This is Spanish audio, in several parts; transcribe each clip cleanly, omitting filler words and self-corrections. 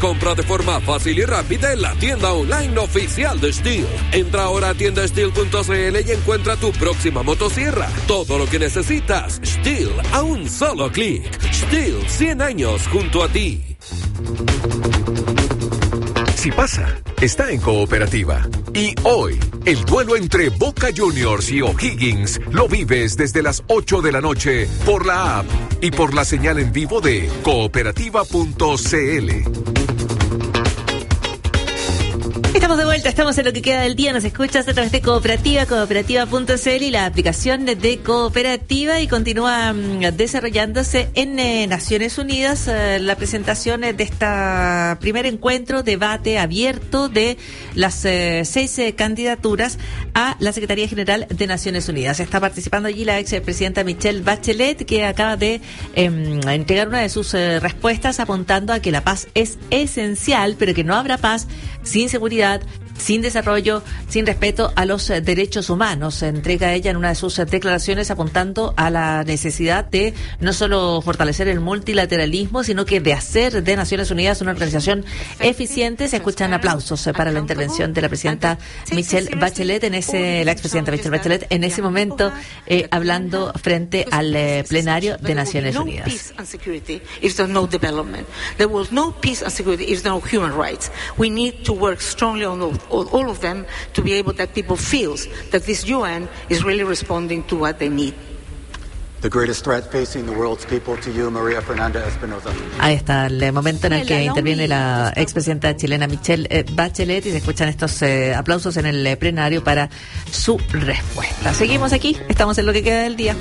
Compra de forma fácil y rápida en la tienda online oficial de STIHL. Entra ahora a tiendastihll.cl y encuentra tu próxima motosierra. Todo lo que necesitas, STIHL, a un solo clic. STIHL, 100 años junto a ti. Si pasa, está en Cooperativa. Y hoy, el duelo entre Boca Juniors y O'Higgins lo vives desde las 8 de la noche por la app y por la señal en vivo de cooperativa.cl. Estamos de vuelta, estamos en lo que queda del día. Nos escuchas a través de Cooperativa, cooperativa.cl y la aplicación de Cooperativa, y continúa desarrollándose en Naciones Unidas la presentación de este primer encuentro, debate abierto de las 6 candidaturas a la Secretaría General de Naciones Unidas. Está participando allí la expresidenta Michelle Bachelet, que acaba de entregar una de sus respuestas apuntando a que la paz es esencial, pero que no habrá paz sin seguridad, sin desarrollo, sin respeto a los derechos humanos. Se entrega ella en una de sus declaraciones apuntando a la necesidad de no solo fortalecer el multilateralismo, sino que de hacer de Naciones Unidas una organización eficiente. Se escuchan aplausos para la intervención de la presidenta Michelle Bachelet, la expresidenta Michelle Bachelet, en ese momento hablando frente al plenario de Naciones Unidas. Work strongly on all of them to be able that people feel that this UN is really responding to what they need. The greatest threat facing the world's people, to you, María Fernanda Espinosa. Ahí está el momento en el que interviene la expresidenta chilena Michelle Bachelet, y se escuchan estos aplausos en el plenario para su respuesta. Seguimos aquí, estamos en lo que queda del día.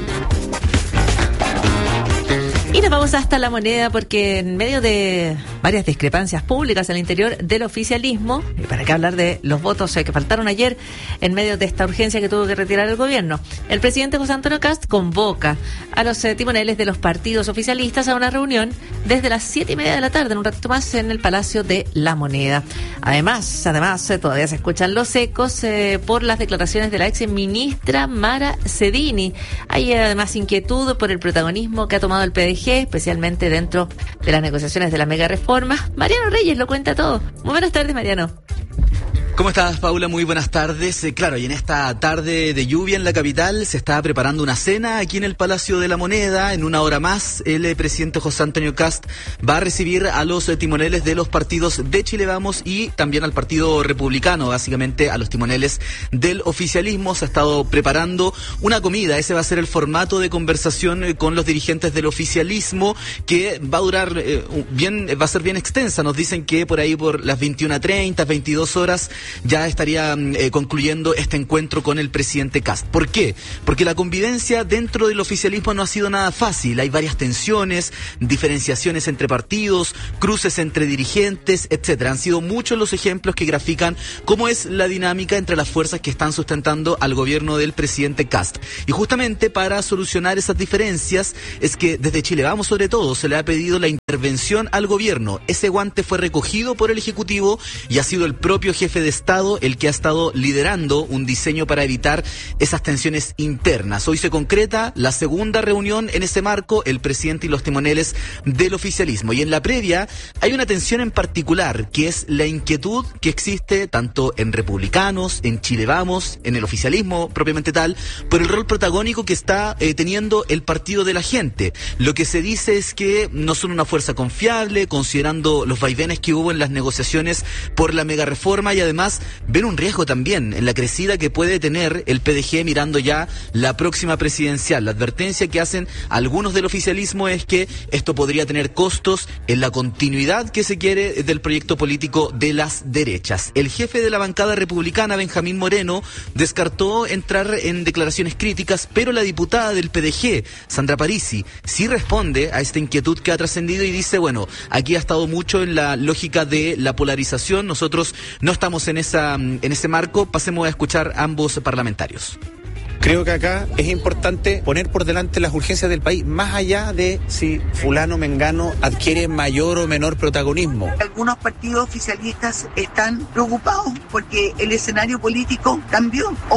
Y nos vamos hasta La Moneda, porque en medio de varias discrepancias públicas al interior del oficialismo, y para qué hablar de los votos que faltaron ayer en medio de esta urgencia que tuvo que retirar el gobierno, el presidente José Antonio Kast convoca a los timoneles de los partidos oficialistas a una reunión desde las 7:30 de la tarde, en un ratito más, en el Palacio de La Moneda. Además, todavía se escuchan los ecos por las declaraciones de la ex ministra Mara Cedini. Hay además inquietud por el protagonismo que ha tomado el PDG, especialmente dentro de las negociaciones de la mega reforma. Mariano Reyes lo cuenta todo. Muy buenas tardes, Mariano. ¿Cómo estás, Paula? Muy buenas tardes. Claro, y en esta tarde de lluvia en la capital se está preparando una cena aquí en el Palacio de la Moneda. En una hora más, el presidente José Antonio Kast va a recibir a los timoneles de los partidos de Chile Vamos y también al Partido Republicano, básicamente a los timoneles del oficialismo. Se ha estado preparando una comida. Ese va a ser el formato de conversación con los dirigentes del oficialismo, que va a durar va a ser bien extensa. Nos dicen que por ahí por las 21:30, 22 horas ya estaría concluyendo este encuentro con el presidente Kast. ¿Por qué? Porque la convivencia dentro del oficialismo no ha sido nada fácil. Hay varias tensiones, diferenciaciones entre partidos, cruces entre dirigentes, etcétera. Han sido muchos los ejemplos que grafican cómo es la dinámica entre las fuerzas que están sustentando al gobierno del presidente Kast. Y justamente para solucionar esas diferencias es que desde Chile Vamos, sobre todo, se le ha pedido la intervención al gobierno. Ese guante fue recogido por el Ejecutivo y ha sido el propio jefe de Estado el que ha estado liderando un diseño para evitar esas tensiones internas. Hoy se concreta la segunda reunión en ese marco, el presidente y los timoneles del oficialismo. Y en la previa hay una tensión en particular, que es la inquietud que existe tanto en republicanos, en Chile Vamos, en el oficialismo propiamente tal, por el rol protagónico que está teniendo el Partido de la Gente. Lo que se dice es que no son una fuerza confiable, considerando los vaivenes que hubo en las negociaciones por la mega reforma, y además ven un riesgo también en la crecida que puede tener el PDG mirando ya la próxima presidencial. La advertencia que hacen algunos del oficialismo es que esto podría tener costos en la continuidad que se quiere del proyecto político de las derechas. El jefe de la bancada republicana, Benjamín Moreno, descartó entrar en declaraciones críticas, pero la diputada del PDG, Sandra Parisi, sí responde a esta inquietud que ha trascendido y dice, bueno, aquí ha estado mucho en la lógica de la polarización, nosotros no estamos en ese marco. Pasemos a escuchar a ambos parlamentarios. Creo que acá es importante poner por delante las urgencias del país, más allá de si fulano mengano adquiere mayor o menor protagonismo. Algunos partidos oficialistas están preocupados porque el escenario político cambió. Hoy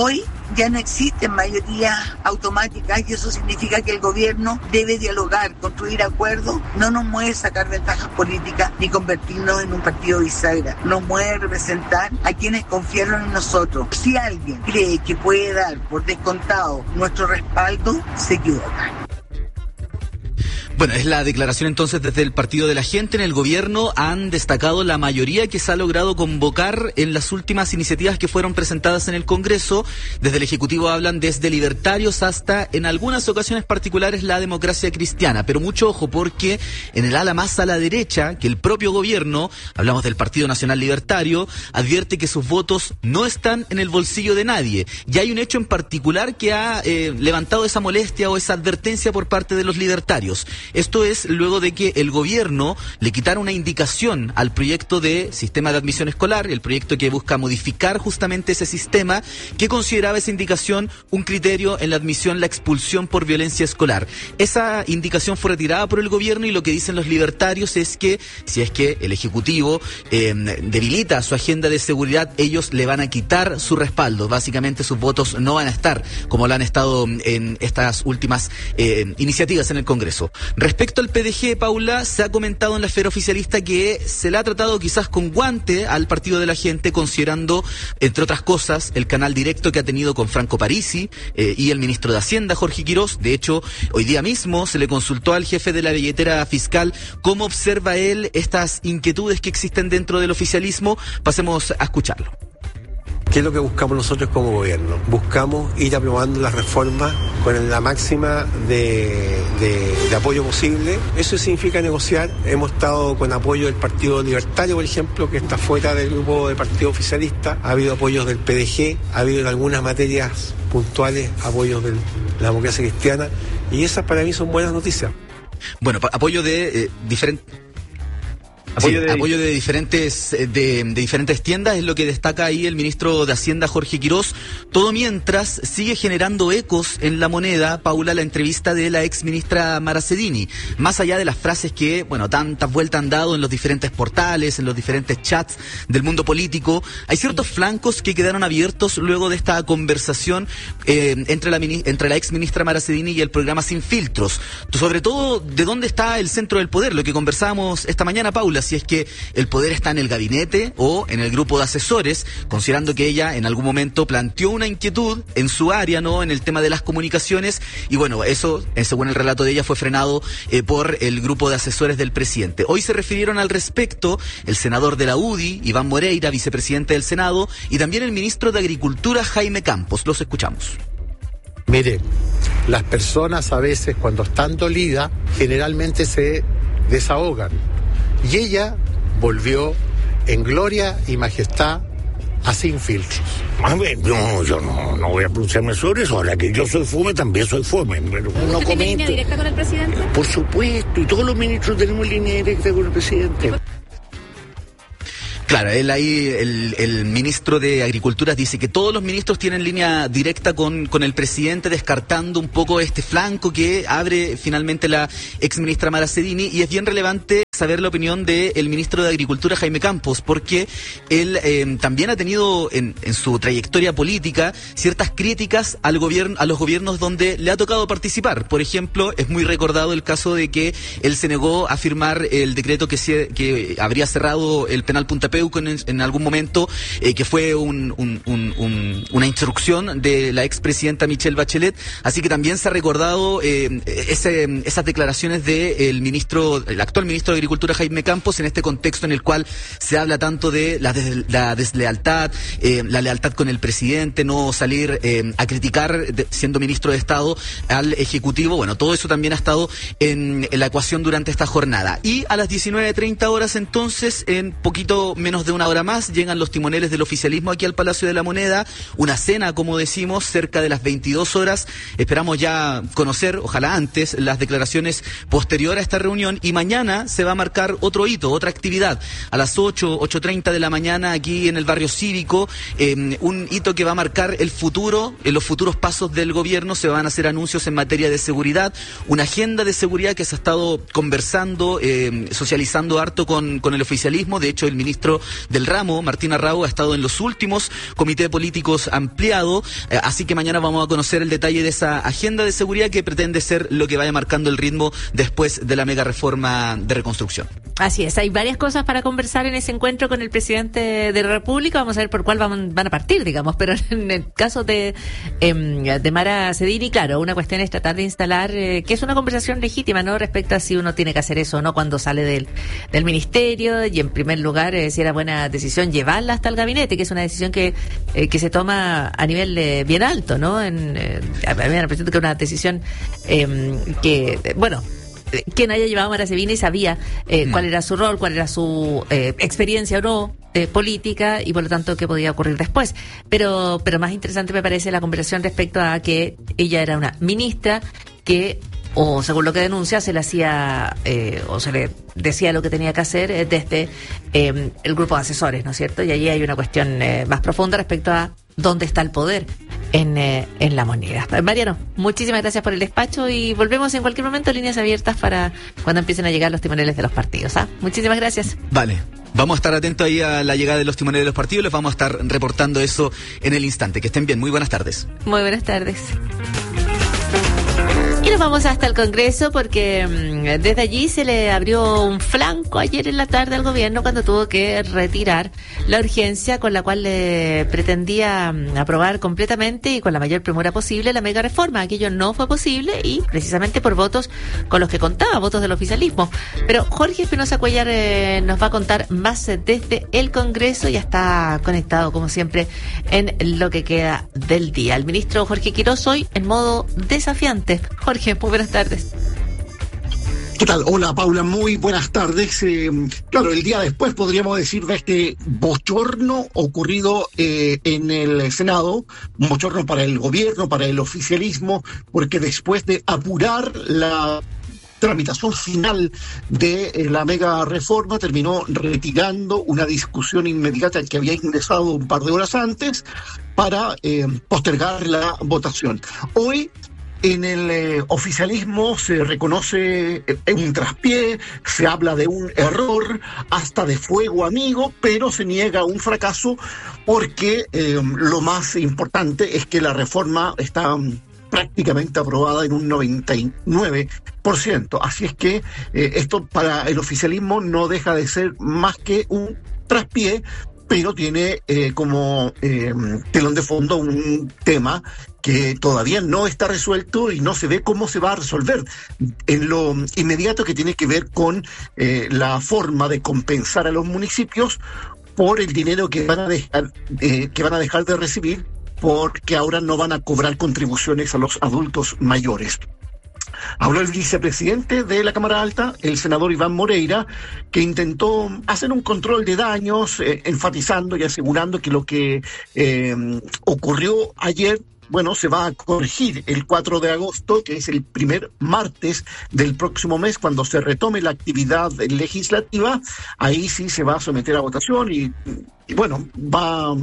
ya no existen mayorías automáticas y eso significa que el gobierno debe dialogar, construir acuerdos. No nos mueve sacar ventajas políticas ni convertirnos en un partido bisagra. Nos mueve representar a quienes confiaron en nosotros. Si alguien cree que puede dar por descontado nuestro respaldo, se equivoca. Bueno, es la declaración entonces desde el Partido de la Gente. En el gobierno han destacado la mayoría que se ha logrado convocar en las últimas iniciativas que fueron presentadas en el Congreso. Desde el Ejecutivo hablan desde libertarios hasta, en algunas ocasiones particulares, la democracia cristiana. Pero mucho ojo, porque en el ala más a la derecha, que el propio gobierno, hablamos del Partido Nacional Libertario, advierte que sus votos no están en el bolsillo de nadie. Y hay un hecho en particular que ha levantado esa molestia o esa advertencia por parte de los libertarios. Esto es luego de que el gobierno le quitara una indicación al proyecto de sistema de admisión escolar, el proyecto que busca modificar justamente ese sistema, que consideraba esa indicación un criterio en la admisión, la expulsión por violencia escolar. Esa indicación fue retirada por el gobierno y lo que dicen los libertarios es que si es que el Ejecutivo debilita su agenda de seguridad, ellos le van a quitar su respaldo. Básicamente sus votos no van a estar como lo han estado en estas últimas iniciativas en el Congreso. Respecto al PDG, Paula, se ha comentado en la esfera oficialista que se le ha tratado quizás con guante al Partido de la Gente, considerando, entre otras cosas, el canal directo que ha tenido con Franco Parisi y el ministro de Hacienda, Jorge Quirós. De hecho, hoy día mismo se le consultó al jefe de la billetera fiscal cómo observa él estas inquietudes que existen dentro del oficialismo. Pasemos a escucharlo. ¿Qué es lo que buscamos nosotros como gobierno? Buscamos ir aprobando las reformas con la máxima de apoyo posible. Eso significa negociar. Hemos estado con apoyo del Partido Libertario, por ejemplo, que está fuera del grupo del Partido Oficialista. Ha habido apoyos del PDG, ha habido en algunas materias puntuales apoyos de la democracia cristiana, y esas para mí son buenas noticias. Bueno, apoyo de diferentes... Apoyo de diferentes tiendas es lo que destaca ahí el ministro de Hacienda, Jorge Quirós. Todo mientras sigue generando ecos en La Moneda, Paula, la entrevista de la ex ministra Maracedini. Más allá de las frases que, bueno, tantas vueltas han dado en los diferentes portales, en los diferentes chats del mundo político, hay ciertos flancos que quedaron abiertos luego de esta conversación entre la ex ministra Maracedini y el programa Sin Filtros. Sobre todo, ¿de dónde está el centro del poder? Lo que conversábamos esta mañana, Paula, si es que el poder está en el gabinete o en el grupo de asesores, considerando que ella en algún momento planteó una inquietud en su área, ¿no?, en el tema de las comunicaciones, y bueno, eso, según el relato de ella, fue frenado por el grupo de asesores del presidente. Hoy se refirieron al respecto el senador de la UDI, Iván Moreira, vicepresidente del Senado, y también el ministro de Agricultura, Jaime Campos. Los escuchamos. Mire, las personas a veces cuando están dolidas generalmente se desahogan. Y ella volvió en gloria y majestad a Sin Filtros. A ver, yo no voy a pronunciarme sobre eso. Ahora que yo soy fome, también soy fome. Pero no ¿Tiene línea directa con el presidente? Por supuesto, y todos los ministros tenemos línea directa con el presidente. Claro, él ahí, el ministro de Agricultura dice que todos los ministros tienen línea directa con el presidente, descartando un poco este flanco que abre finalmente la exministra Maracedini, y es bien relevante saber la opinión del ministro de Agricultura, Jaime Campos, porque él también ha tenido en su trayectoria política ciertas críticas a los gobiernos donde le ha tocado participar. Por ejemplo, es muy recordado el caso de que él se negó a firmar el decreto que habría cerrado el penal Punta Peuco en algún momento, que fue una instrucción de la expresidenta Michelle Bachelet. Así que también se ha recordado esas declaraciones del actual ministro de Agricultura, Jaime Campos, en este contexto en el cual se habla tanto de la deslealtad, la lealtad con el presidente, no salir a criticar, siendo ministro de Estado, al Ejecutivo. Bueno, todo eso también ha estado en la ecuación durante esta jornada. Y a las 19:30 horas, entonces, en poquito menos de una hora más, llegan los timoneles del oficialismo aquí al Palacio de la Moneda. Una cena, como decimos, cerca de las 22 horas. Esperamos ya conocer, ojalá antes, las declaraciones posteriores a esta reunión, y mañana se va a marcar otro hito, otra actividad. A las 8:30 de la mañana aquí en el barrio cívico, un hito que va a marcar el futuro, los futuros pasos del gobierno. Se van a hacer anuncios en materia de seguridad, una agenda de seguridad que se ha estado conversando, socializando harto con el oficialismo. De hecho, el ministro del ramo, Martín Arrau, ha estado en los últimos comités políticos ampliados, así que mañana vamos a conocer el detalle de esa agenda de seguridad que pretende ser lo que vaya marcando el ritmo después de la mega reforma de reconstrucción. Así es, hay varias cosas para conversar en ese encuentro con el presidente de la República. Vamos a ver por cuál van a partir, digamos, pero en el caso de Mara Cedini, claro, una cuestión es tratar de instalar, que es una conversación legítima, ¿no?, respecto a si uno tiene que hacer eso o no cuando sale del ministerio, y en primer lugar, si era buena decisión llevarla hasta el gabinete, que es una decisión que se toma a nivel bien alto, ¿no? A mí me representa que es una decisión quien haya llevado a Mara Cedini sabía cuál era su rol, cuál era su experiencia o no política, y por lo tanto qué podía ocurrir después. Pero más interesante me parece la conversación respecto a que ella era una ministra que, o según lo que denuncia, se le hacía o se le decía lo que tenía que hacer desde el grupo de asesores, ¿no es cierto? Y allí hay una cuestión más profunda respecto a dónde está el poder en la moneda. Mariano, muchísimas gracias por el despacho y volvemos en cualquier momento, líneas abiertas para cuando empiecen a llegar los timoneles de los partidos. Muchísimas gracias. Vale. Vamos a estar atentos ahí a la llegada de los timoneles de los partidos. Les vamos a estar reportando eso en el instante. Que estén bien. Muy buenas tardes. Muy buenas tardes. Y nos vamos hasta el Congreso porque desde allí se le abrió un flanco ayer en la tarde al gobierno cuando tuvo que retirar la urgencia con la cual le pretendía aprobar completamente y con la mayor premura posible la mega reforma. Aquello no fue posible y precisamente por votos con los que contaba, votos del oficialismo. Pero Jorge Espinosa Cuellar nos va a contar más desde el Congreso. Ya está conectado como siempre en lo que queda del día. El ministro Jorge Quirós hoy en modo desafiante. Jorge, muy buenas tardes. ¿Qué tal? Hola, Paula, muy buenas tardes. Claro, el día después podríamos decir de este bochorno ocurrido en el Senado, un bochorno para el gobierno, para el oficialismo, porque después de apurar la tramitación final de la mega reforma, terminó retirando una discusión inmediata que había ingresado un par de horas antes para postergar la votación. Hoy, en el oficialismo se reconoce un traspié, se habla de un error, hasta de fuego amigo, pero se niega un fracaso porque lo más importante es que la reforma está prácticamente aprobada en un 99%. Así es que esto para el oficialismo no deja de ser más que un traspié, pero tiene como telón de fondo un tema que todavía no está resuelto y no se ve cómo se va a resolver en lo inmediato, que tiene que ver con la forma de compensar a los municipios por el dinero que van a dejar de recibir, porque ahora no van a cobrar contribuciones a los adultos mayores. Habló el vicepresidente de la Cámara Alta, el senador Iván Moreira, que intentó hacer un control de daños, enfatizando y asegurando que lo que ocurrió ayer, bueno, se va a corregir el 4 de agosto, que es el primer martes del próximo mes, cuando se retome la actividad legislativa. Ahí sí se va a someter a votación y bueno, va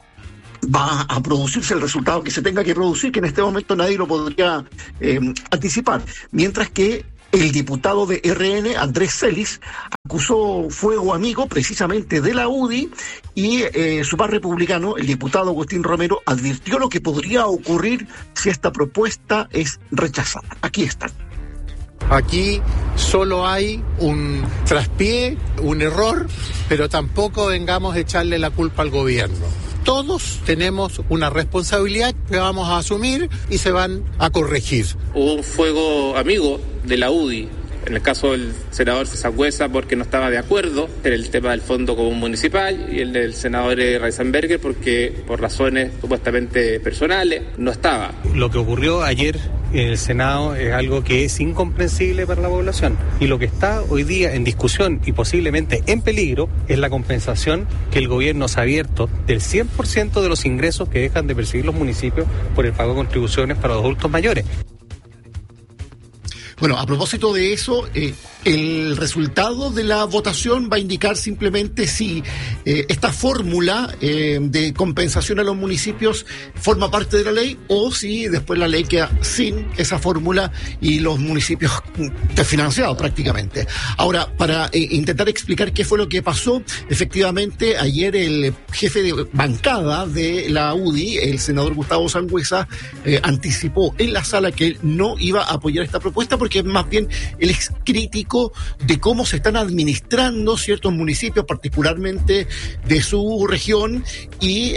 a producirse el resultado que se tenga que producir, que en este momento nadie lo podría anticipar. Mientras que el diputado de RN, Andrés Celis, acusó fuego amigo precisamente de la UDI y su par republicano, el diputado Agustín Romero, advirtió lo que podría ocurrir si esta propuesta es rechazada. Aquí están. Aquí solo hay un traspié, un error, pero tampoco vengamos a echarle la culpa al gobierno. Todos tenemos una responsabilidad que vamos a asumir y se van a corregir. Hubo un fuego amigo de la UDI, en el caso del senador Sangüesa porque no estaba de acuerdo en el tema del Fondo Común Municipal, y el del senador Reisenberger porque por razones supuestamente personales no estaba. Lo que ocurrió ayer en el Senado es algo que es incomprensible para la población, y lo que está hoy día en discusión y posiblemente en peligro es la compensación que el gobierno se ha abierto del 100% de los ingresos que dejan de percibir los municipios por el pago de contribuciones para los adultos mayores. Bueno, a propósito de eso, el resultado de la votación va a indicar simplemente si esta fórmula de compensación a los municipios forma parte de la ley o si después la ley queda sin esa fórmula y los municipios desfinanciados prácticamente. Ahora, para intentar explicar qué fue lo que pasó, efectivamente ayer el jefe de bancada de la UDI, el senador Gustavo Sangüesa, anticipó en la sala que él no iba a apoyar esta propuesta porque más bien él es crítico de cómo se están administrando ciertos municipios, particularmente de su región, y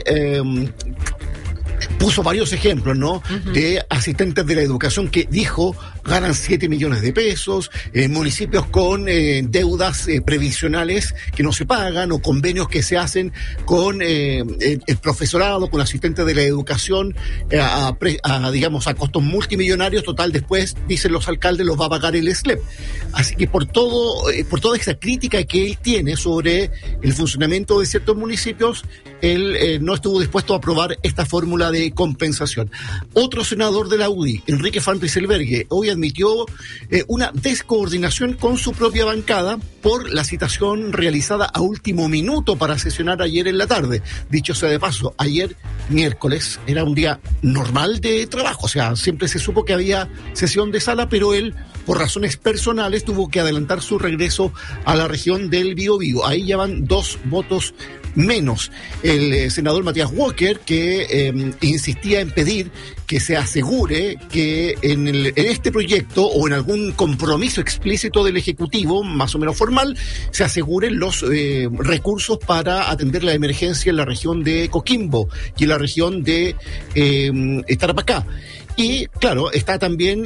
puso varios ejemplos, ¿no? Uh-huh. De asistentes de la educación que dijo ganan 7 millones de pesos, municipios con deudas previsionales que no se pagan, o convenios que se hacen con el profesorado, con asistentes de la educación, digamos, a costos multimillonarios. Total, después, dicen los alcaldes, los va a pagar el SLEP. Así que por toda esa crítica que él tiene sobre el funcionamiento de ciertos municipios, él no estuvo dispuesto a aprobar esta fórmula de compensación. Otro senador de la UDI, Enrique Van Rysselberghe, hoy admitió una descoordinación con su propia bancada por la citación realizada a último minuto para sesionar ayer en la tarde. Dicho sea de paso, ayer miércoles era un día normal de trabajo, o sea, siempre se supo que había sesión de sala, pero él, por razones personales, tuvo que adelantar su regreso a la región del Biobío. Ahí ya van 2 votos menos. El senador Matías Walker, que insistía en pedir que se asegure que en este proyecto o en algún compromiso explícito del Ejecutivo, más o menos formal, se aseguren los recursos para atender la emergencia en la región de Coquimbo y en la región de Tarapacá. Y claro, está también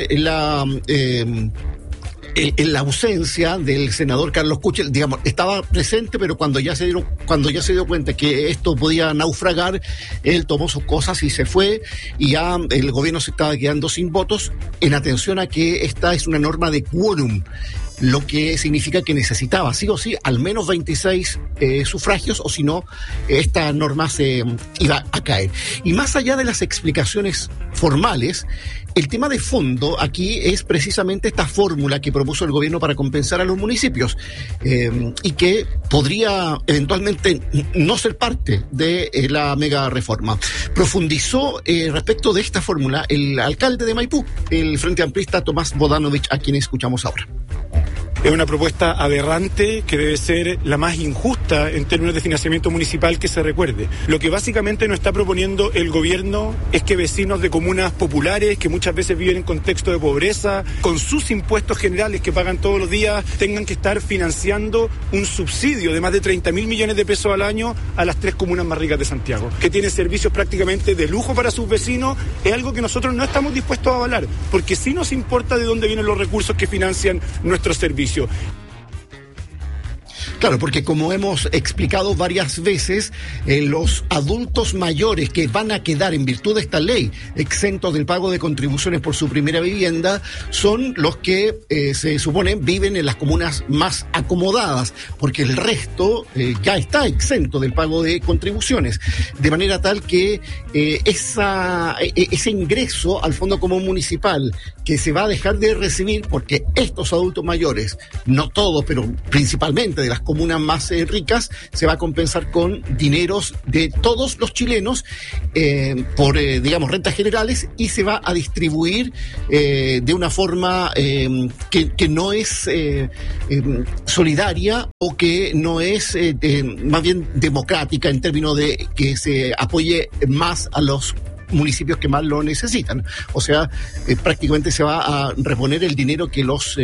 en la ausencia del senador Carlos Kuchel, digamos, estaba presente, pero cuando ya se dio cuenta que esto podía naufragar, él tomó sus cosas y se fue, y ya el gobierno se estaba quedando sin votos, en atención a que esta es una norma de quórum, lo que significa que necesitaba sí o sí al menos 26 sufragios, o si no, esta norma se iba a caer. Y más allá de las explicaciones formales, el tema de fondo aquí es precisamente esta fórmula que propuso el gobierno para compensar a los municipios, y que podría eventualmente no ser parte de la mega reforma. Profundizó respecto de esta fórmula el alcalde de Maipú, el Frente Amplista Tomás Bodanovich, a quien escuchamos ahora. Es una propuesta aberrante que debe ser la más injusta en términos de financiamiento municipal que se recuerde. Lo que básicamente nos está proponiendo el gobierno es que vecinos de comunas populares, que muchas veces viven en contexto de pobreza, con sus impuestos generales que pagan todos los días, tengan que estar financiando un subsidio de más de 30.000 millones de pesos al año a las 3 comunas más ricas de Santiago, que tienen servicios prácticamente de lujo para sus vecinos. Es algo que nosotros no estamos dispuestos a avalar, porque sí nos importa de dónde vienen los recursos que financian nuestros servicios. Claro, porque como hemos explicado varias veces, los adultos mayores que van a quedar en virtud de esta ley exentos del pago de contribuciones por su primera vivienda son los que se supone viven en las comunas más acomodadas, porque el resto ya está exento del pago de contribuciones, de manera tal que ese ingreso al Fondo Común Municipal que se va a dejar de recibir, porque estos adultos mayores, no todos, pero principalmente de las comunas más ricas, se va a compensar con dineros de todos los chilenos por, digamos, rentas generales, y se va a distribuir de una forma que no es solidaria, o que no es más bien democrática, en términos de que se apoye más a los municipios que más lo necesitan. O sea, prácticamente se va a reponer el dinero que los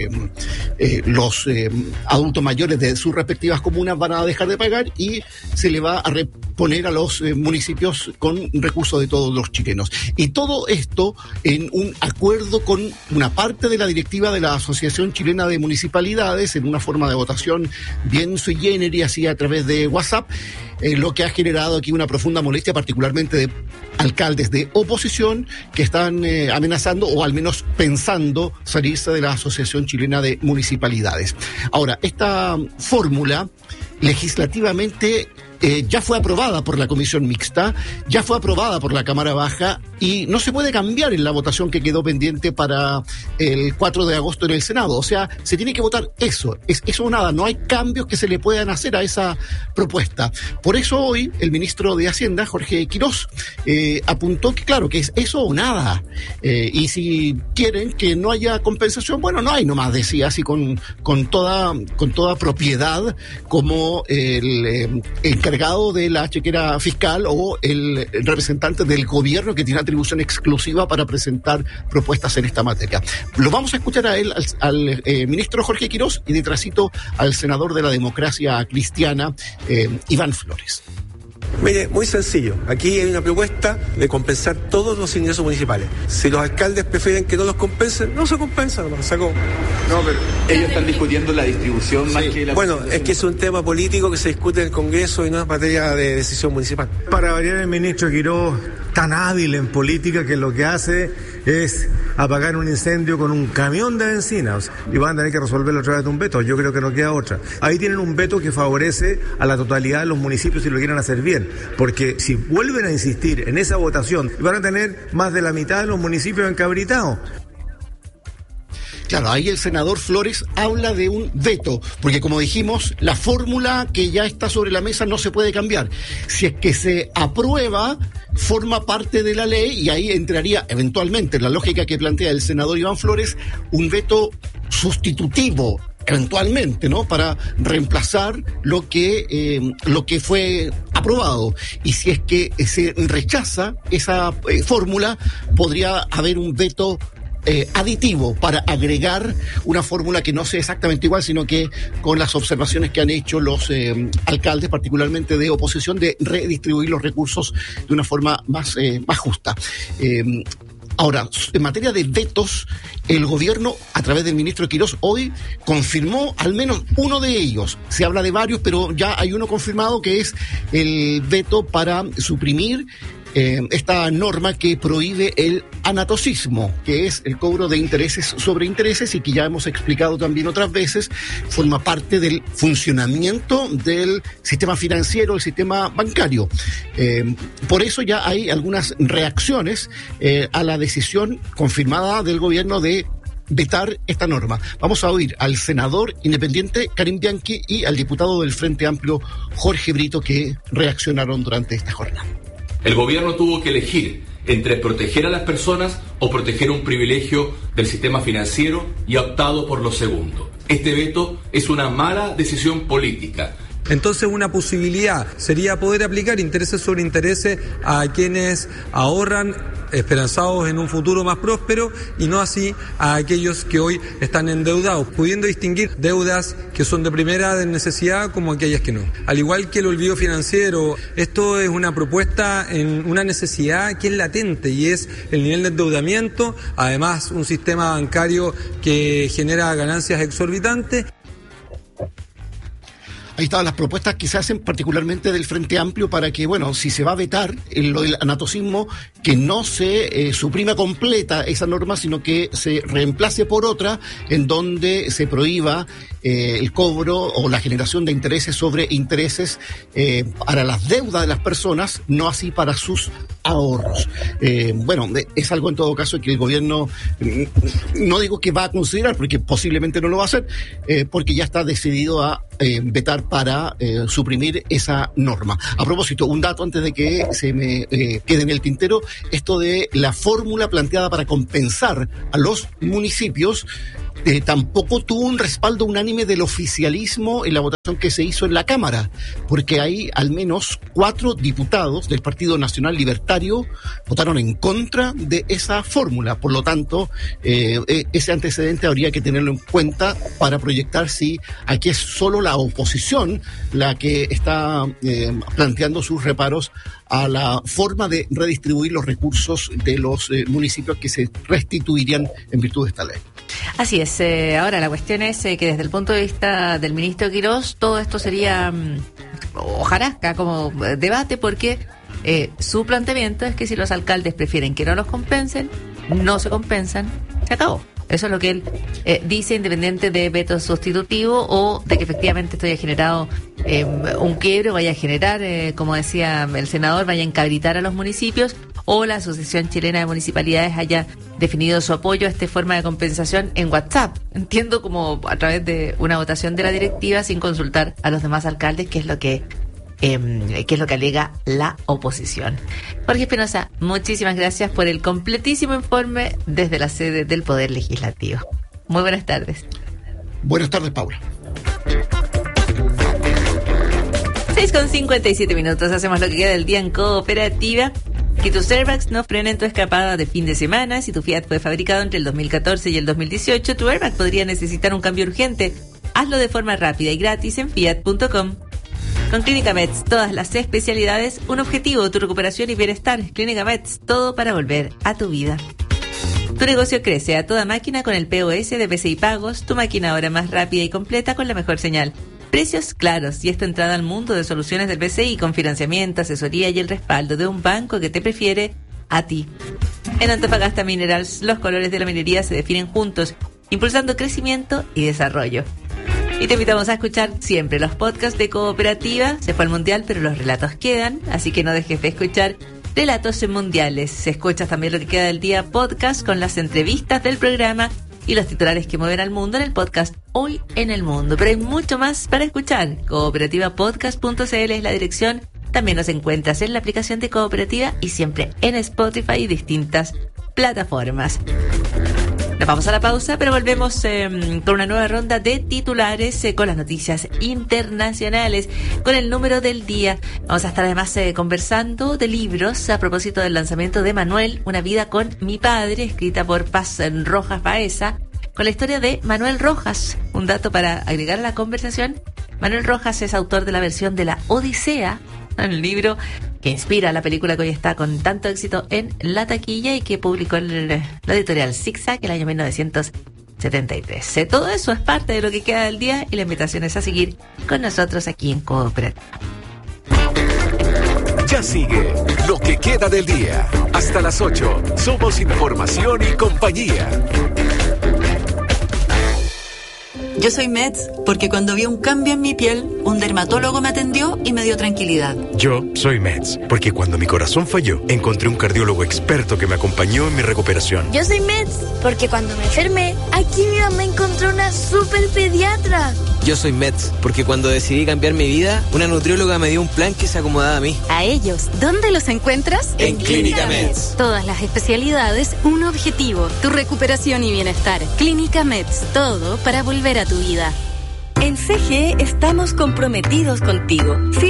adultos mayores de sus respectivas comunas van a dejar de pagar, y se le va a reponer a los municipios con recursos de todos los chilenos. Y todo esto en un acuerdo con una parte de la directiva de la Asociación Chilena de Municipalidades, en una forma de votación bien sui generis, así a través de WhatsApp, lo que ha generado aquí una profunda molestia, particularmente de alcaldes de oposición que están amenazando, o al menos pensando, salirse de la Asociación Chilena de Municipalidades. Ahora, esta fórmula legislativamente ya fue aprobada por la Comisión Mixta, ya fue aprobada por la Cámara Baja y no se puede cambiar en la votación que quedó pendiente para el 4 de agosto en el Senado. O sea, se tiene que votar eso. Es eso o nada. No hay cambios que se le puedan hacer a esa propuesta. Por eso hoy el ministro de Hacienda, Jorge Quirós, apuntó que claro, que es eso o nada. Y si quieren que no haya compensación, bueno, no hay nomás, decía así con toda propiedad, como el encargado de la chequera fiscal o el representante del gobierno que tiene atribución exclusiva para presentar propuestas en esta materia. Lo vamos a escuchar a él, al ministro Jorge Quirós, y detrásito al senador de la Democracia Cristiana, Iván Flores. Mire, muy sencillo. Aquí hay una propuesta de compensar todos los ingresos municipales. Si los alcaldes prefieren que no los compensen, no se compensan, no sacó. No, pero ellos están discutiendo la distribución más que la... Bueno, es que es un tema político que se discute en el Congreso y no es materia de decisión municipal. Para variar, el ministro Quirós, tan hábil en política, que lo que hace es apagar un incendio con un camión de benzina, y van a tener que resolverlo a través de un veto. Yo creo que no queda otra. Ahí tienen un veto que favorece a la totalidad de los municipios si lo quieren hacer bien, porque si vuelven a insistir en esa votación, van a tener más de la mitad de los municipios encabritados. Claro, ahí el senador Flores habla de un veto, porque como dijimos, la fórmula que ya está sobre la mesa no se puede cambiar. Si es que se aprueba, forma parte de la ley y ahí entraría eventualmente, en la lógica que plantea el senador Iván Flores, un veto sustitutivo, eventualmente, ¿no? Para reemplazar lo que fue aprobado. Y si es que se rechaza esa fórmula, podría haber un veto aditivo para agregar una fórmula que no sea exactamente igual, sino que con las observaciones que han hecho los alcaldes, particularmente de oposición, de redistribuir los recursos de una forma más justa. Ahora, en materia de vetos, el gobierno, a través del ministro Quirós, hoy confirmó al menos uno de ellos. Se habla de varios, pero ya hay uno confirmado, que es el veto para suprimir esta norma que prohíbe el anatocismo, que es el cobro de intereses sobre intereses y que ya hemos explicado también otras veces, forma parte del funcionamiento del sistema financiero, el sistema bancario. Por eso ya hay algunas reacciones a la decisión confirmada del gobierno de vetar esta norma. Vamos a oír al senador independiente Karim Bianchi y al diputado del Frente Amplio Jorge Brito, que reaccionaron durante esta jornada. El gobierno tuvo que elegir entre proteger a las personas o proteger un privilegio del sistema financiero y ha optado por lo segundo. Este veto es una mala decisión política. Entonces, una posibilidad sería poder aplicar intereses sobre intereses a quienes ahorran esperanzados en un futuro más próspero y no así a aquellos que hoy están endeudados, pudiendo distinguir deudas que son de primera necesidad como aquellas que no. Al igual que el olvido financiero, esto es una propuesta en una necesidad que es latente y es el nivel de endeudamiento, además un sistema bancario que genera ganancias exorbitantes. Ahí estaban las propuestas que se hacen particularmente del Frente Amplio para que, bueno, si se va a vetar lo del anatocismo, que no se suprima completa esa norma, sino que se reemplace por otra en donde se prohíba el cobro o la generación de intereses sobre intereses para las deudas de las personas, no así para sus ahorros. Bueno, es algo en todo caso que el gobierno, no digo que va a considerar, porque posiblemente no lo va a hacer, porque ya está decidido a vetar para suprimir esa norma. A propósito, un dato antes de que se me quede en el tintero, esto de la fórmula planteada para compensar a los municipios tampoco tuvo un respaldo unánime del oficialismo en la votación que se hizo en la Cámara, porque hay al menos 4 diputados del Partido Nacional Libertario votaron en contra de esa fórmula. Por lo tanto, ese antecedente habría que tenerlo en cuenta para proyectar si aquí es solo la oposición la que está planteando sus reparos a la forma de redistribuir los recursos de los municipios que se restituirían en virtud de esta ley. Así es. Ahora la cuestión es que desde el punto de vista del ministro Quirós, todo esto sería hojarasca como debate, porque su planteamiento es que si los alcaldes prefieren que no los compensen, no se compensan, se acabó. Eso es lo que él dice, independiente de veto sustitutivo o de que efectivamente esto haya generado un quiebre, vaya a generar, como decía el senador, vaya a encabritar a los municipios, o la Asociación Chilena de Municipalidades haya definido su apoyo a esta forma de compensación en WhatsApp. Entiendo como a través de una votación de la directiva sin consultar a los demás alcaldes, que es lo que alega la oposición. Jorge Espinosa, muchísimas gracias por el completísimo informe desde la sede del Poder Legislativo. Muy buenas tardes. Buenas tardes, Paula. 6:57, hacemos lo que queda del día en Cooperativa. Que tus airbags no frenen tu escapada de fin de semana. Si tu Fiat fue fabricado entre el 2014 y el 2018, tu airbag podría necesitar un cambio urgente. Hazlo de forma rápida y gratis en fiat.com. Con Clínica Meds, todas las especialidades, un objetivo, tu recuperación y bienestar. Clínica Meds, todo para volver a tu vida. Tu negocio crece a toda máquina con el POS de PCI Pagos, tu máquina ahora más rápida y completa con la mejor señal. Precios claros y esta entrada al mundo de soluciones del PCI con financiamiento, asesoría y el respaldo de un banco que te prefiere a ti. En Antofagasta Minerals, los colores de la minería se definen juntos, impulsando crecimiento y desarrollo. Y te invitamos a escuchar siempre los podcasts de Cooperativa. Se fue al Mundial, pero los relatos quedan, así que no dejes de escuchar Relatos en Mundiales. Se escucha también lo que queda del día podcast con las entrevistas del programa y los titulares que mueven al mundo en el podcast Hoy en el Mundo. Pero hay mucho más para escuchar. Cooperativapodcast.cl es la dirección. También nos encuentras en la aplicación de Cooperativa y siempre en Spotify y distintas plataformas. Nos vamos a la pausa, pero volvemos con una nueva ronda de titulares con las noticias internacionales, con el número del día. Vamos a estar además conversando de libros a propósito del lanzamiento de Manuel, Una vida con mi padre, escrita por Paz Rojas Baeza, con la historia de Manuel Rojas. Un dato para agregar a la conversación: Manuel Rojas es autor de la versión de la Odisea, el libro que inspira la película que hoy está con tanto éxito en la taquilla y que publicó la editorial Zigzag el año 1973. Todo eso es parte de lo que queda del día y la invitación es a seguir con nosotros aquí en Cooperativa. Ya sigue lo que queda del día. Hasta las 8. Somos información y compañía. Yo soy Meds porque cuando vi un cambio en mi piel, un dermatólogo me atendió y me dio tranquilidad. Yo soy Meds porque cuando mi corazón falló, encontré un cardiólogo experto que me acompañó en mi recuperación. Yo soy Meds porque cuando me enfermé, aquí mi mamá encontró una super pediatra. Yo soy Meds porque cuando decidí cambiar mi vida, una nutrióloga me dio un plan que se acomodaba a mí. A ellos, ¿dónde los encuentras? En Clínica Meds. Todas las especialidades, un objetivo, tu recuperación y bienestar. Clínica Meds, todo para volver a tu vida. En CGE estamos comprometidos contigo.